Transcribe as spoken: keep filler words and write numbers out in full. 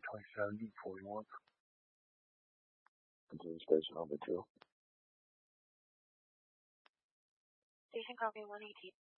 twenty-seven E forty-one. Continue station number two. Station copy one eighteen.